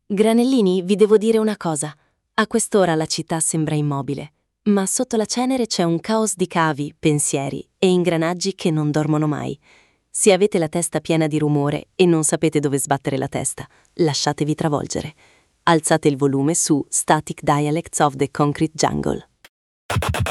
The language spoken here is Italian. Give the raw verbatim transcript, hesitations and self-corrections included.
Granellini, vi devo dire una cosa. A quest'ora la città sembra immobile, ma sotto la cenere c'è un caos di cavi, pensieri e ingranaggi che non dormono mai. Se avete la testa piena di rumore e non sapete dove sbattere la testa, lasciatevi travolgere. Alzate il volume su Static Dialects of the Concrete Jungle.